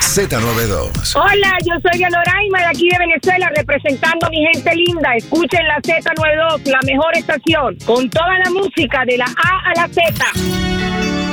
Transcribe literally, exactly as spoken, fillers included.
Z noventa y dos. Hola, yo soy Anoraima de aquí de Venezuela, representando a mi gente linda. Escuchen la Z noventa y dos, la mejor estación, con toda la música de la A a la Z.